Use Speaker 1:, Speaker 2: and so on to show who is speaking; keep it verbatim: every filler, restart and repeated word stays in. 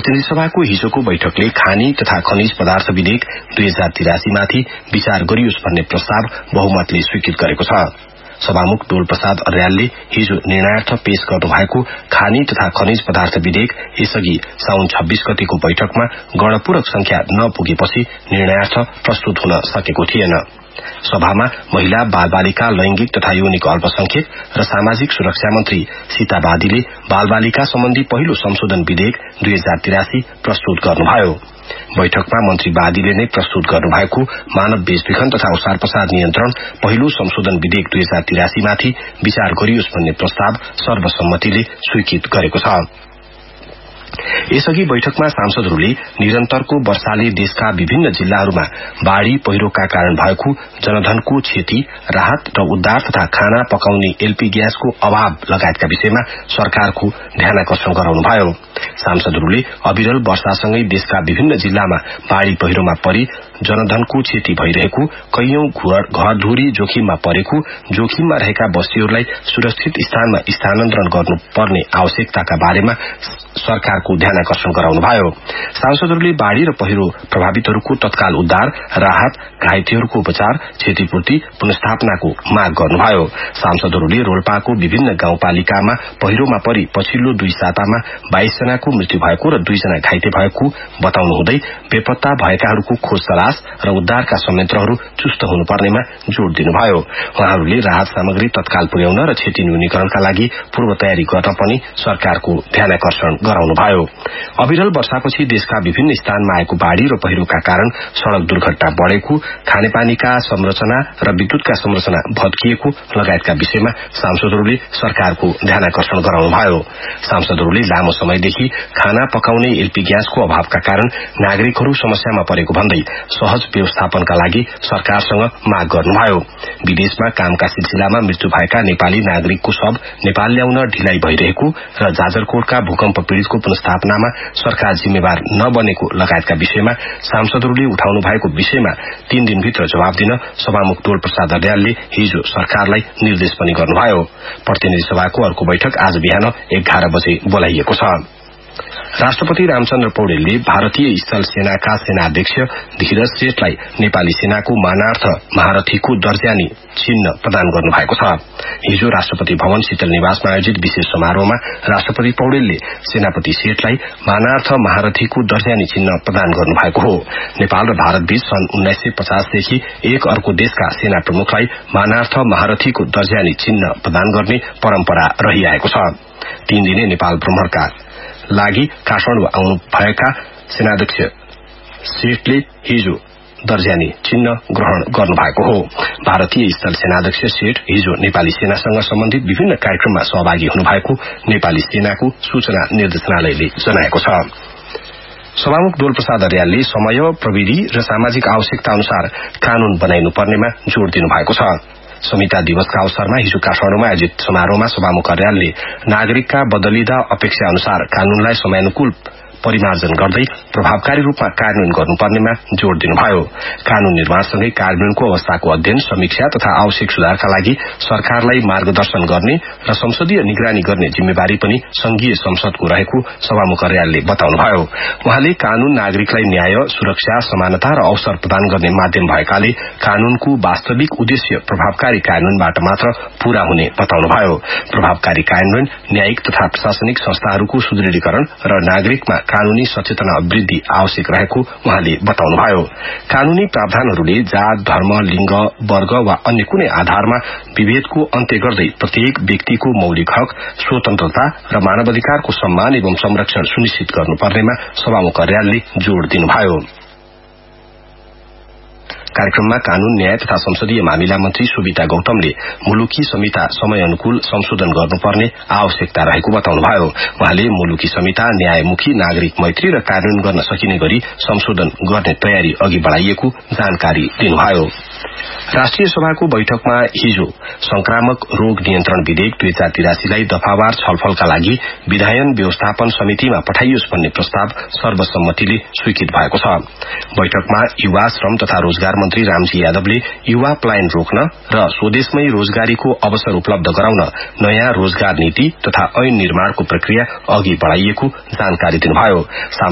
Speaker 1: प्रतिनिधि सभाको हिजोको बैठकले खानी तथा खनिज पदार्थ विधेयक दुई हजार तिरासी माथि विचार गरियोस् भन्ने प्रस्ताव बहुमतले स्वीकृत गरेको छ। सभामुख डोल प्रसाद अर्यालले हिजो निर्णयार्थ पेश गर्नुभएको खानी तथा खनिज पदार्थ विधेयक यसअघि साउन छब्बीस गतिको बैठकमा गणपूरक संख्या नपुगेपछि निर्णयार्थ प्रस्तुत हुन सकेको थिएन। सभामा महिला बाल बालिका लैंगिक तथा यौनिक अल्पसंख्यक र सामाजिक सुरक्षा मन्त्री सीता बादीले बाल बालिका सम्बन्धी पहिलो संशोधन विधेयक दुई हजार तिरासी प्रस्तुत गर्नुभयो। बैठकमा मन्त्री बादीले नै प्रस्तुत गर्नुभएको मानव बेचबिखन तथा ओसार पसार नियन्त्रण पहिलो संशोधन विधेयक दुई हजार तिरासी माथि विचार गरियोस् भन्ने प्रस्ताव सर्वसम्मतिले स्वीकृत गरेको छ। यसअघि बैठकमा सांसदहरूले निरन्तरको वर्षाले देशका विभिन्न जिल्लाहरूमा बाढ़ी पहिरोका कारण भएको जनधनको क्षति, राहत र उद्धार तथा खाना पकाउने एलपी ग्यासको अभाव लगायतका विषयमा सरकारको ध्यानाकर्षण गराउनुभयो। सांसदहरूले अविरल वर्षासँगै देशका विभिन्न जिल्लामा बाढ़ी पहिरोमा परि जनधनको क्षति भइरहेको, कैयौं घरधुरी जोखिममा परेको, जोखिममा रहेका बस्तीहरूलाई सुरक्षित स्थानमा स्थानान्तरण गर्नुपर्ने आवश्यकताका बारेमा सरकारको ध्यानाकर्षण गराउनुभयो। सांसदहरूले बाढ़ी र पहिरो प्रभावितहरूको तत्काल उद्धार, राहत, घाइतेहरूको उपचार, क्षतिपूर्ति, पुनर्स्थापनाको माग गर्नुभयो। सांसदहरूले रोल्पाको विभिन्न गाउँपालिकामा पहिरोमा परि पछिल्लो दुई सातामा बाइस जनाको मृत्यु भएको र दुईजना घाइते भएको बताउनु हुँदै बेपत्ता भएकाहरूको खोज तलाश र उद्धारका संयन्त्रहरू चुस्त हुनुपर्नेमा जोड़ दिनुभयो। उहाँहरूले राहत सामग्री तत्काल पुर्याउन र क्षति न्यूनीकरणका लागि पूर्व तयारी गर्न पनि सरकारको ध्यानाकर्षण गराउनुभयो। अविरल वर्षापछि देशका विभिन्न स्थानमा आएको बाढ़ी र पहिरोका कारण सड़क दुर्घटना बढ़ेको, खानेपानीका संरचना र विद्युतका संरचना भत्किएको लगायतका विषयमा सांसदहरूले सरकारको ध्यानाकर्षण गराउनुभयो। सांसदहरूले लामो समयदेखि खाना पकाउने एलपी ग्यासको अभावका कारण नागरिकहरू समस्यामा परेको भन्दै सहज व्यवस्थापनका लागि सरकारसँग माग गर्नुभयो। विदेशमा कामका सिलसिलामा मृत्यु भएका नेपाली नागरिकको शव नेपाल ल्याउन ढिलाइ भइरहेको र जाजरकोटका भूकम्प पीड़ितको पुनर्स्थापनामा सरकार जिम्मेवार नबनेको लगायतका विषयमा सांसदहरूले उठाउनु भएको विषयमा तीन दिनभित्र जवाब दिन सभामुख डोल प्रसाद अर्यालले हिजो सरकारलाई निर्देश पनि गर्नुभयो। प्रतिनिधि सभाको अर्को बैठक आज बिहान एघार बजे बोलाइएको छ। राष्ट्रपति रामचन्द्र पौडेलले भारतीय स्थल सेनाका सेनाध्यक्ष धीरज सेठलाई नेपाली सेनाको मानार्थ महारथीको दर्जानी चिन्ह प्रदान गर्नुभएको छ। हिजो राष्ट्रपति भवन शीतल निवासमा आयोजित विशेष समारोहमा राष्ट्रपति पौडेलले सेनापति सेठलाई मानार्थ महारथीको दर्जानी चिन्ह प्रदान गर्नुभएको हो। नेपाल र भारतबीच सन् उन्नाइस सय पचासदेखि एक अर्को देशका सेना प्रमुखलाई मानार्थ महारथीको दर्जानी चिन्ह प्रदान गर्ने परम्परा रहिआएको छ। तीन दिने नेपाल भ्रमणका लागि काठमाडौँ आउनु भएका सेनाध्यक्ष सेठले हिजो दर्जानी चिन्ह ग्रहण गर्नुभएको हो। भारतीय स्थल सेनाध्यक्ष सेठ हिजो नेपाली सेनासँग सम्बन्धित विभिन्न कार्यक्रममा सहभागी हुनुभएको नेपाली सेनाको सूचना निर्देशनालयले जनाएको छ। सभामुख डोल प्रसाद अर्यालले समय, प्रविधि र सामाजिक आवश्यकता अनुसार कानून बनाइनु पर्नेमा जोड़ दिनुभएको छ। संहिता दिवसका अवसरमा हिजो काठमाडौँमा आयोजित समारोहमा सभामुख अर्यालले नागरिकका बदलिँदा अपेक्षा अनुसार कानूनलाई समयानुकूल परिमार्जन गर्दै प्रभावकारी रूपमा कार्यान्वयन गर्नुपर्नेमा जोड़ दिनुभयो। कानून निर्माणसँगै कार्यान्वयनको अवस्थाको अध्ययन, समीक्षा तथा आवश्यक सुधारका लागि सरकारलाई मार्गदर्शन गर्ने र संसदीय निगरानी गर्ने जिम्मेवारी पनि संघीय संसदको रहेको सभामुख अर्यालले बताउनुभयो। उहाँले कानून नागरिकलाई न्याय, सुरक्षा, समानता र अवसर प्रदान गर्ने माध्यम भएकाले कानूनको वास्तविक उद्देश्य प्रभावकारी कार्यान्वयनबाट मात्र पूरा हुने बताउनुभयो। प्रभावकारी कार्यान्वयन, न्यायिक तथा प्रशासनिक संस्थाहरूको सुदृढीकरण र नागरिकमा कानूनी सचेतना वृद्धि आवश्यक रहेको उहाँले बताउनुभयो। कानूनी प्रावधानहरूले जात, धर्म, लिंग, वर्ग वा अन्य कुनै आधारमा विभेदको अन्त्य गर्दै प्रत्येक व्यक्तिको मौलिक हक, स्वतन्त्रता र मानवाधिकारको सम्मान एवं संरक्षण सुनिश्चित गर्नुपर्नेमा सभामुख अर्यालले जोड़ दिनुभयो। कार्यक्रममा कानून, न्याय तथा संसदीय मामिला मन्त्री सुविता गौतमले मुलुकी संहिता समय अनुकूल संशोधन गर्नुपर्ने आवश्यकता रहेको बताउनुभयो। उहाँले मुलुकी संहिता न्यायमुखी, नागरिक मैत्री र कार्यान्वयन गर्न सकिने गरी संशोधन गर्ने तयारी अघि बढ़ाइएको जानकारी दिनुभयो। राष्ट्रिय सभाको बैठकमा हिजो संक्रामक रोग नियन्त्रण विधेयक दुई हजार तिरासीलाई दफावार छलफलका लागि विधायन व्यवस्थापन समितिमा पठाइयोस् भन्ने प्रस्ताव सर्वसम्मतिले स्वीकृत भएको छ। बैठकमा युवा, श्रम तथा रोजगार मन्त्री रामजी यादवले युवा पलायन रोक्न र स्वदेशमै रोजगारीको अवसर उपलब्ध गराउन नयाँ रोजगार नीति तथा ऐन निर्माणको प्रक्रिया अघि बढ़ाइएको जानकारी दिनुभयो।